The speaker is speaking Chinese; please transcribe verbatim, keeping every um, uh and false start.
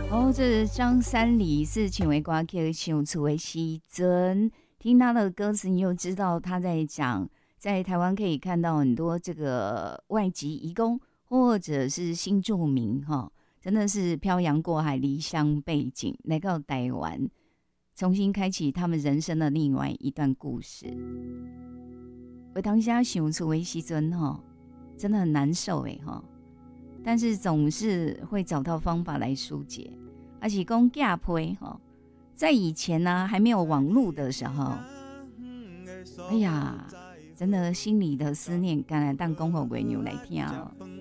哦，这是张三李是请为歌曲唱出的时阵，听他的歌词，你又知道他在讲，在台湾可以看到很多这个外籍移工或者是新住民哈，真的是漂洋过海、离乡背井来到台湾，重新开启他们人生的另外一段故事。我当下想出的时阵哈，真的很难受哎哈。但是总是会找到方法来疏解，而且讲假批哈，在以前呢、啊、还没有网络的时候，哎呀，真的心里的思念，敢来当讲给闺女来听哦。